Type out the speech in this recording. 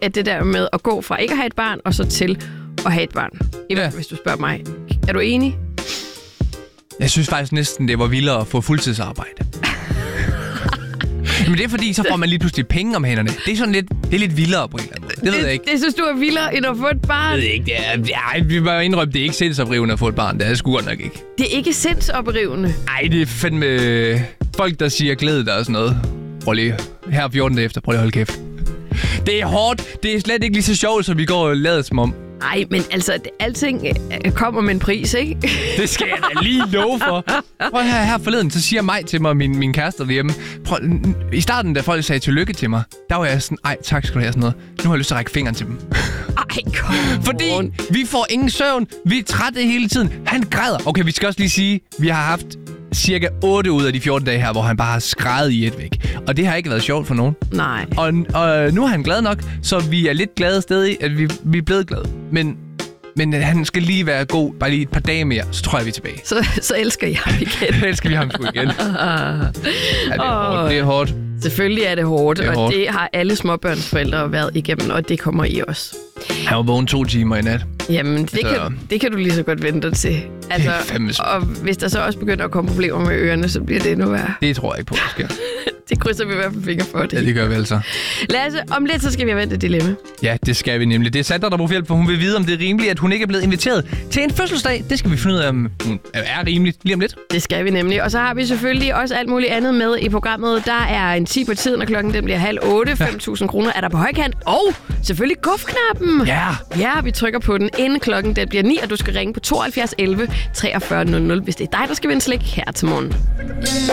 at det der med at gå fra ikke at have et barn, og så til at have et barn. Hvis du spørger mig. Er du enig? Jeg synes faktisk næsten, det var vildere at få fuldtidsarbejde. Men det er fordi, så får man lige pludselig penge om hænderne. Det er sådan lidt, vildere på en eller anden måde. Det ved jeg ikke. Det synes du er vildere, end at få et barn? Jeg ved ikke, vi må indrømme, det er ikke sindsoprivende at få et barn. Det er sgu godt nok ikke. Det er ikke sindsoprivende? Nej, det er fandme folk, der siger glæde dig og sådan noget. Prøv lige, her 14 dage efter, prøv lige at holde kæft. Det er hårdt. Det er slet ikke lige så sjovt, som vi går og lader som om. Nej, men altså, alting kommer med en pris, ikke? Det skal jeg da lige love for. Prøv her forleden, så siger Maj til mig, min kæreste derhjemme. I starten, da folk sagde tillykke til mig, der var jeg sådan, ej, tak skal du have, sådan noget. Nu har jeg lyst til at række fingeren til dem. Ej, kom. Fordi vi får ingen søvn, vi er trætte hele tiden. Han græder. Okay, vi skal også lige sige, vi har haft cirka 8 ud af de 14 dage her, hvor han bare har skrædet i et væk. Og det har ikke været sjovt for nogen. Nej. Og nu er han glad nok, så vi er lidt glade stadig, at vi er blevet glade. Men han skal lige være god, bare lige et par dage mere, så tror jeg, vi er tilbage. Så elsker jeg ham igen. Så elsker vi ham sgu igen. Det er hårdt. Selvfølgelig er det hårdt, det har alle småbørnsforældre været igennem, og det kommer I også. Han var vågen 2 timer i nat. Jamen, det kan du lige så godt vente dig til. Altså, og hvis der så også begynder at komme problemer med ørerne, så bliver det endnu værre. Det tror jeg ikke på, det sker. Det krydser vi i hvert fald fingre for. Ja, det gør vi altså. Lasse, om lidt så skal vi have vendt et dilemma. Ja, det skal vi nemlig. Det er Sandra, der bruger hjælp, for hun vil vide, om det er rimeligt, at hun ikke er blevet inviteret til en fødselsdag. Det skal vi finde ud af, om hun er rimeligt lige om lidt. Det skal vi nemlig. Og så har vi selvfølgelig også alt muligt andet med i programmet. Der er en 10 på tiden, og klokken den bliver 7:30. 5.000 kroner er der på højkant. Og selvfølgelig gufknappen. Ja, vi trykker på den, inden klokken den bliver 9, og du skal ringe på 72 11 43 00, hvis det er dig, der skal vinde slik her til morgen.